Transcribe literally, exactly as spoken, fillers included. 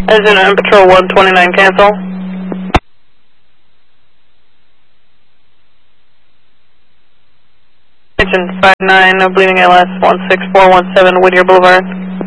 Agent on Patrol one twenty-nine, cancel. Agent five nine, no bleeding L S one six four one seven, Whittier Boulevard.